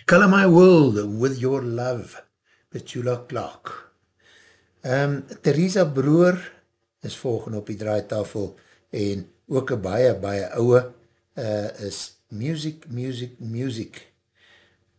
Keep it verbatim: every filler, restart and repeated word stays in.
Color My World with Your Love, Petula Clark. Um, Theresa Broer is volgende op die draaitafel en ook een baie, baie ouwe uh, is Music, Music, Music